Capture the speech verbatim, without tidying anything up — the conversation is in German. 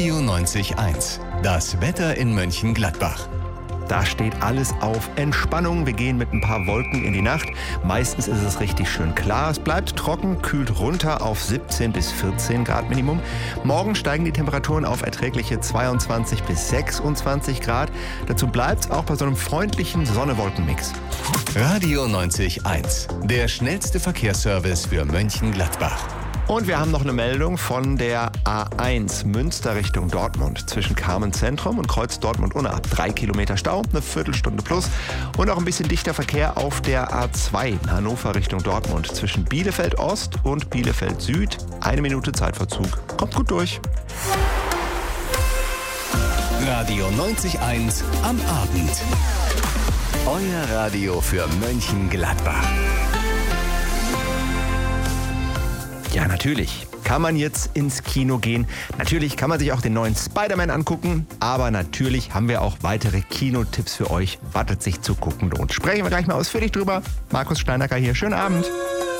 Radio neunzig eins. Das Wetter in Mönchengladbach. Da steht alles auf Entspannung. Wir gehen mit ein paar Wolken in die Nacht. Meistens ist es richtig schön klar. Es bleibt trocken, kühlt runter auf siebzehn bis vierzehn Grad Minimum. Morgen steigen die Temperaturen auf erträgliche zweiundzwanzig bis sechsundzwanzig Grad. Dazu bleibt es auch bei so einem freundlichen Sonne-Wolken-Mix. Radio neunzig eins. Der schnellste Verkehrsservice für Mönchengladbach. Und wir haben noch eine Meldung von der A eins Münster Richtung Dortmund. Zwischen Carmen Zentrum und Kreuz Dortmund-Unna ab drei Kilometer Stau, eine Viertelstunde plus. Und auch ein bisschen dichter Verkehr auf der A zwei Hannover Richtung Dortmund. Zwischen Bielefeld Ost und Bielefeld Süd. Eine Minute Zeitverzug. Kommt gut durch. Radio neunzig eins am Abend. Euer Radio für Mönchengladbach. Ja, natürlich kann man jetzt ins Kino gehen. Natürlich kann man sich auch den neuen Spider-Man angucken. Aber natürlich haben wir auch weitere Kinotipps für euch, was es sich zu gucken lohnt. Sprechen wir gleich mal ausführlich drüber. Markus Steinacker hier. Schönen Abend.